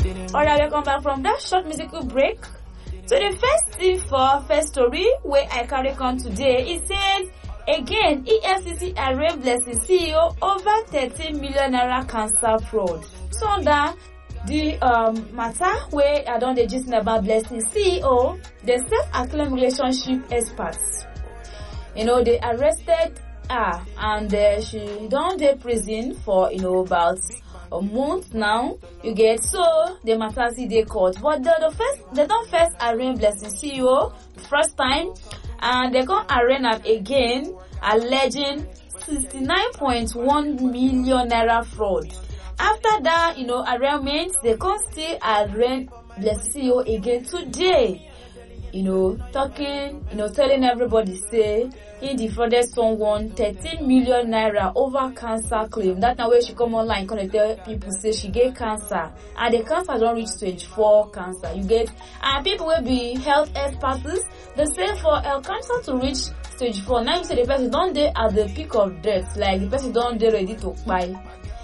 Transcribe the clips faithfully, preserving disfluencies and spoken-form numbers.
Alright, welcome back from that short musical break. So the first thing for first story where I carry on today, it says again E F C C arraign Blessing C E O over thirteen million naira cancer fraud. So that the um matter where I don't just about Blessing C E O, the self-acclaimed relationship experts, you know, they arrested her and uh, she don't dey prison for you know about a month now. You get, so the matter see they court, but the, the first they don't first arraign Blessing C E O first time, and they can't arraign her again, alleging sixty-nine point one million naira fraud. After that, you know, arraignment, they can't still arraign Blessing C E O again today. You know, talking, you know, telling everybody say he defrauded someone thirteen million naira over cancer claim. That's now where she come online, can tell people say she get cancer, and the cancer don't reach stage four cancer. You get, and people will be health experts. They say for a cancer to reach stage four, now you say the person don't dey at the peak of death, like the person don't dey ready to die.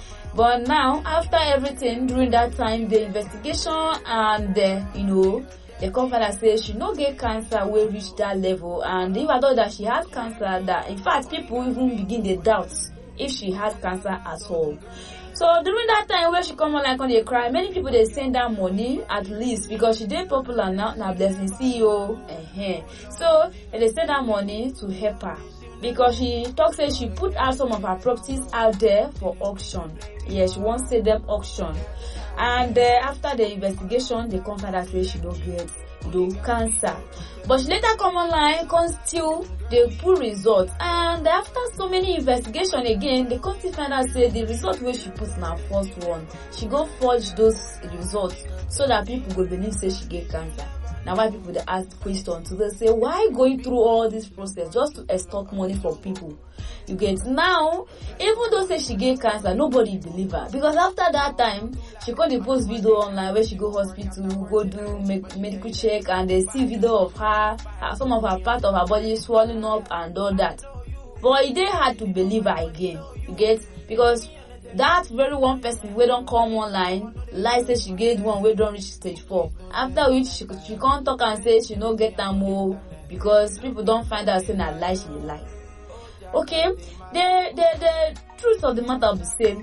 But now, after everything during that time, the investigation and the, you know, the company says she no get cancer will reach that level, and even though that she has cancer, that in fact people even begin to doubt if she has cancer at all. So during that time where she come on like on the cry, many people they send her money at least because she did popular now. Now Blessing C E O, uh-huh. So they send her money to help her because she talks say she put out some of her properties out there for auction. Yeah, she wants to sell them auction. And uh, after the investigation, the company say she don't get no cancer. But she later come online, can still the poor result. And after so many investigation again, the company find out say the result where she put in her first one, she go forge those results so that people will believe say she get cancer. Now why people they ask questions, so they say why going through all this process just to extort money from people? You get, now even though say she get cancer, nobody believe her because after that time she come post video online where she go hospital, go do make medical check, and they see video of her, her some of her part of her body swelling up and all that. But it dey hard to believe her again. You get, because that very one person we don't come online lie say she get one we don't reach stage four. After which she she can't talk and say she no get am more because people don't find her saying that lie she dey lie. Okay, the the the truth of the matter be same.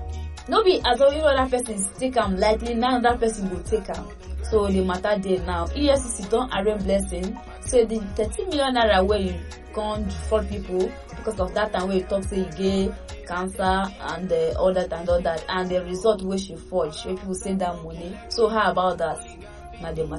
No be as if other person take am lightly, now another person will take am. So the matter there now. E F C C don't arraign Blessing. So the thirteen million naira where you can't for people because of that time where you talk say you get cancer and uh, all that and all that, and the result where she forged, where people send that money. So how about that? Now the matter.